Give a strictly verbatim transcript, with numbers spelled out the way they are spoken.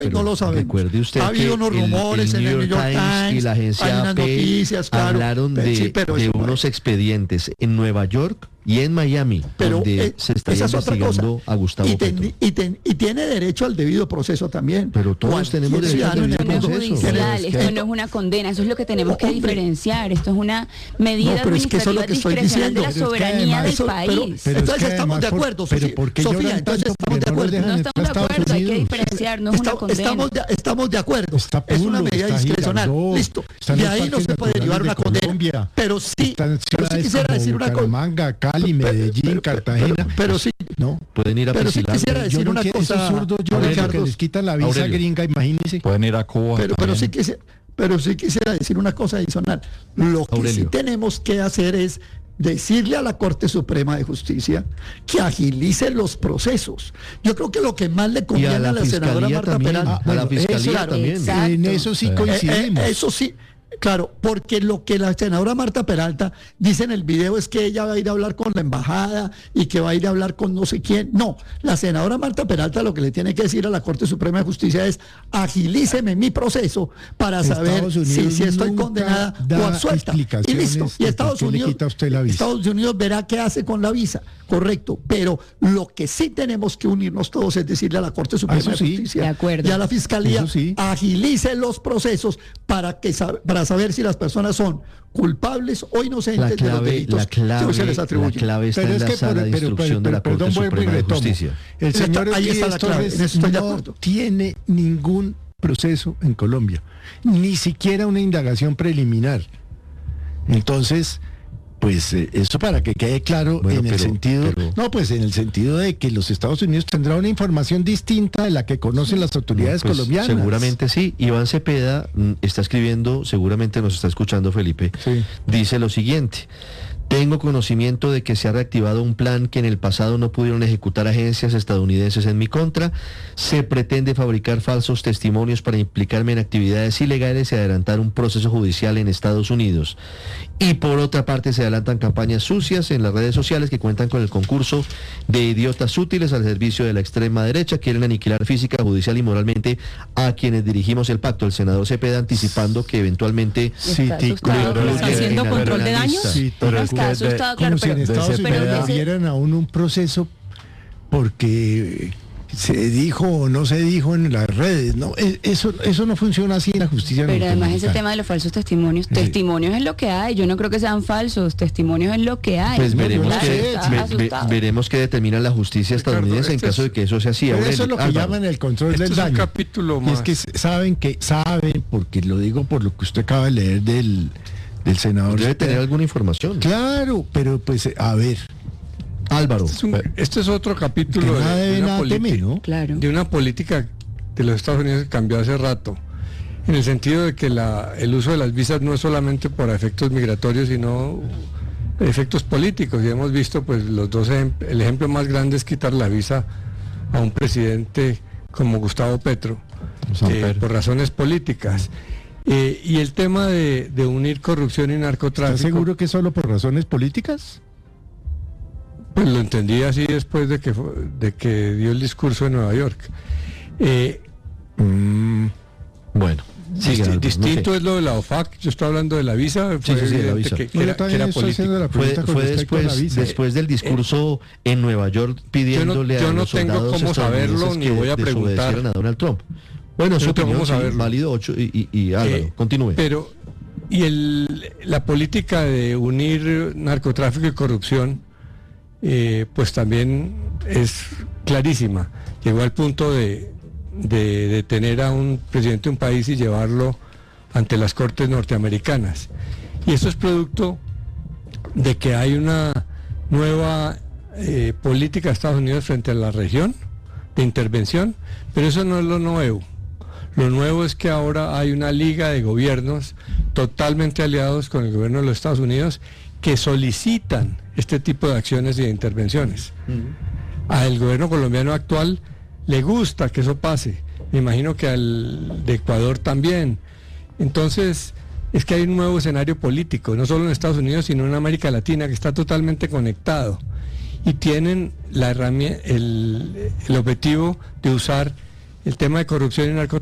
Pero no lo sabemos. Recuerde usted ha habido unos rumores el, el en el New York Times, Times y la agencia hay unas A P noticias, claro, hablaron de, sí, pero de eso, unos expedientes en Nueva York y en Miami, pero donde eh, se estaría esa es otra investigando cosa. a Gustavo y, ten, Petro. y, ten, y tiene derecho al debido proceso también. Pero todos Cualquier tenemos derecho al ciudadano debido en el No es mundo proceso. judicial, tiene- esto no es una condena, eso es lo que tenemos que Hombre. diferenciar. Esto es una medida No, pero es que eso es lo administrativa que estoy discrecional de diciendo. la Pero es que soberanía además del eso- pero- país. pero- Entonces es que estamos de además, acuerdo, Pero Sofía. ¿por qué Sofía, lloran entonces tanto estamos porque de no los acuerdo. dejan No entrar a estamos de Estados acuerdo, hay que Unidos? diferenciar, no es una Está- condena. estamos, de, estamos de acuerdo. Está es una Pulo, medida está discrecional. Girardot, Listo. están De los ahí no parques se puede naturales llevar de una condena. Colombia, Pero sí, están pero sí ciudades quisiera como decir una cosa. Bucaramanga, Cali, Medellín, Pero- Cartagena. Pero, pero sí, No, Pueden ir a pero sí Pensilvania. quisiera yo decir no una quiero cosa. esos zurdos lloran Ricardo, porque les quitan la visa Aurelio. gringa, imagínense. Pueden ir a Cuba Pero, pero, sí también. quisiera, pero sí quisiera decir una cosa adicional. Lo que Aurelio. sí tenemos que hacer es decirle a la Corte Suprema de Justicia que agilice los procesos. Yo creo que lo que más le Y conviene a la senadora fiscalía Marta también. Peralta, A la bueno, fiscalía eso, claro, también. exacto. En eso sí Eh, Eh, coincidimos. eh, eso sí, claro, porque lo que la senadora Marta Peralta dice en el video es que ella va a ir a hablar con la embajada y que va a ir a hablar con no sé quién. No, la senadora Marta Peralta lo que le tiene que decir a la Corte Suprema de Justicia es agilíceme mi proceso para saber Estados si, Unidos si estoy nunca condenada da o absuelta. Y explicaciones listo. Y de Estados por qué le Unidos, quita a usted la visa. Estados Unidos verá qué hace con la visa. Correcto. Pero lo que sí tenemos que unirnos todos es decirle a la Corte Suprema Eso de sí, Justicia de acuerdo. y a la Fiscalía Eso sí. agilice los procesos para que sab- para saber si las personas son culpables o inocentes La de los clave, delitos la clave, que se les la atribuye. clave está Pero en es la que sala por- de pero- instrucción pero- de la perdón, Corte vuelvo y Suprema de retomo. Justicia. El Está- señor ahí está la Elías clave, Torres en eso estoy de no acuerdo. tiene ningún proceso en Colombia, ni siquiera una indagación preliminar. Entonces, pues eh, eso para que quede claro Bueno, en el pero- sentido, pero- no, pues en el sentido de que los Estados Unidos tendrán una información distinta de la que conocen las autoridades Pues, colombianas. seguramente sí. Iván Cepeda mm, está escribiendo, seguramente nos está escuchando Felipe, Sí. dice lo siguiente: tengo conocimiento de que se ha reactivado un plan que en el pasado no pudieron ejecutar agencias estadounidenses en mi contra. Se pretende fabricar falsos testimonios para implicarme en actividades ilegales y adelantar un proceso judicial en Estados Unidos. Y por otra parte se adelantan campañas sucias en las redes sociales que cuentan con el concurso de idiotas útiles al servicio de la extrema derecha. Quieren aniquilar física, judicial y moralmente a quienes dirigimos el pacto. El senador Cepeda anticipando que eventualmente Sí, Está tico, asustado, pero- ¿está haciendo en control alguna de daños? lista. Sí, No, pero está es que asustado, como claro, si en pero, Estados pero Unidos ese- dieran a uno un proceso porque se dijo o no se dijo en las redes. No, E- eso, eso no funciona así en la justicia Pero además ese norteamericana. tema de los falsos testimonios, Sí. testimonios es lo que hay, yo no creo que sean falsos, testimonios es lo que hay. Pues no, veremos, yo no qué, sé, está ve- ve- asustado. veremos qué determina la justicia Ricardo, estadounidense en este caso es- de que eso sea así. Pero Aurelio, eso es lo que Álvaro. llaman el control Este del es un daño. capítulo Y es más. que saben que saben, porque lo digo por lo que usted acaba de leer del, del senador. Debe tener alguna información. Claro, pero pues a ver, Álvaro. Este es, un- este es otro que capítulo nada de, debe de una nada teme, política, ¿no? Claro. de una política de los Estados Unidos que cambió hace rato, en el sentido de que la, el uso de las visas no es solamente por efectos migratorios, sino efectos políticos. Y hemos visto, pues, los dos ejem- el ejemplo más grande es quitar la visa a un presidente como Gustavo Petro, eh, por razones políticas. Eh, y el tema de, de unir corrupción y narcotráfico. ¿Estás seguro que es solo por razones políticas? Pues lo entendí así después de que fue- de que dio el discurso en Nueva York. Eh, Mm, Bueno, sigue, disti- Álvaro, no distinto sé. es lo de la O F A C. Yo estoy hablando de la visa. Sí, Fue sí, sí, de la evidente visa. que, que no, yo era, que también era estoy político. haciendo la Fue, pregunta con fue respecto a la después, visa. después del discurso en Nueva York pidiéndole yo a no los tengo soldados cómo saberlo, estadounidenses ni que voy a preguntar. desobedecieran a Donald Trump. Bueno, Yo su no tengo opinión, cómo sí, saberlo. válido ocho y, y, y Álvaro, Eh, continúe. Pero, y el, la política de unir narcotráfico y corrupción, eh, pues también es clarísima. Llegó al punto de, de detener a un presidente de un país y llevarlo ante las cortes norteamericanas. Y eso es producto de que hay una nueva eh, política de Estados Unidos frente a la región de intervención, pero eso no es lo nuevo. Lo nuevo es que ahora hay una liga de gobiernos totalmente aliados con el gobierno de los Estados Unidos que solicitan este tipo de acciones y de intervenciones. Al gobierno colombiano actual le gusta que eso pase. Me imagino que al de Ecuador también. Entonces, es que hay un nuevo escenario político, no solo en Estados Unidos, sino en América Latina, que está totalmente conectado. Y tienen la herramienta, el, el objetivo de usar el tema de corrupción y narcotráfico